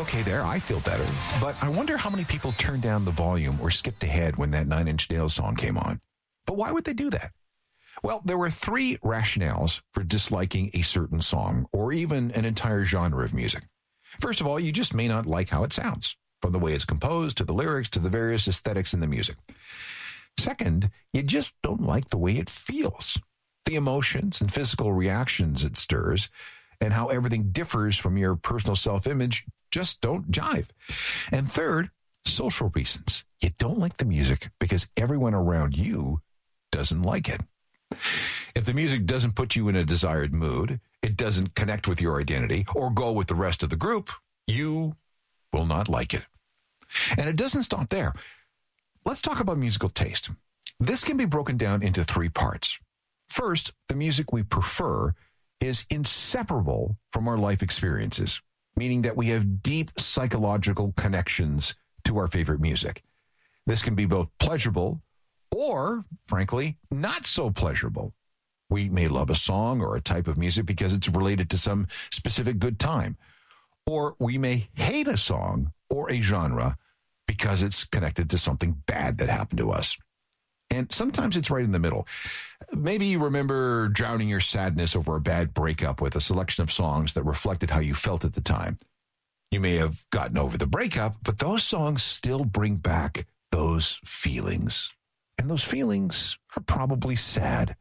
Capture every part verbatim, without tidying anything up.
okay there. I feel better. But I wonder how many people turned down the volume or skipped ahead when that Nine Inch Nails song came on. But why would they do that? Well, there were three rationales for disliking a certain song or even an entire genre of music. First of all, you just may not like how it sounds, from the way it's composed to the lyrics to the various aesthetics in the music. Second, you just don't like the way it feels, the emotions and physical reactions it stirs, and how everything differs from your personal self-image just don't jive. And third, social reasons. You don't like the music because everyone around you doesn't like it. If the music doesn't put you in a desired mood, it doesn't connect with your identity or go with the rest of the group, you will not like it. And it doesn't stop there. Let's talk about musical taste. This can be broken down into three parts. First, the music we prefer is inseparable from our life experiences, meaning that we have deep psychological connections to our favorite music. This can be both pleasurable or, frankly, not so pleasurable. We may love a song or a type of music because it's related to some specific good time. Or we may hate a song or a genre because it's connected to something bad that happened to us. And sometimes it's right in the middle. Maybe you remember drowning your sadness over a bad breakup with a selection of songs that reflected how you felt at the time. You may have gotten over the breakup, but those songs still bring back those feelings. And those feelings are probably sad.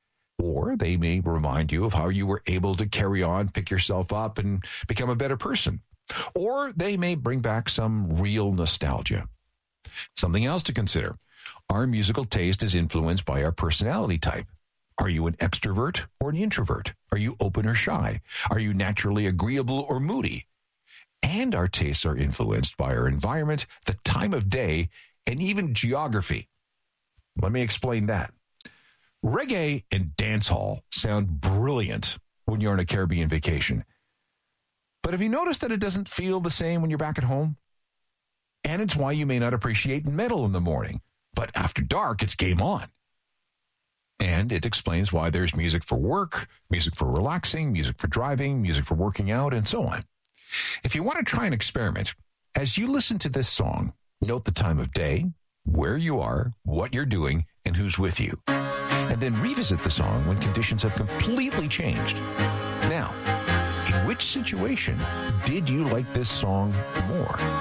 Or they may remind you of how you were able to carry on, pick yourself up, and become a better person. Or they may bring back some real nostalgia. Something else to consider. Our musical taste is influenced by our personality type. Are you an extrovert or an introvert? Are you open or shy? Are you naturally agreeable or moody? And our tastes are influenced by our environment, the time of day, and even geography. Let me explain that. Reggae and dancehall sound brilliant when you're on a Caribbean vacation. But have you noticed that it doesn't feel the same when you're back at home? And it's why you may not appreciate metal in the morning. But after dark, it's game on. And it explains why there's music for work, music for relaxing, music for driving, music for working out, and so on. If you want to try an experiment, as you listen to this song, note the time of day, where you are, what you're doing, and who's with you. And then revisit the song when conditions have completely changed. Now, in which situation did you like this song more?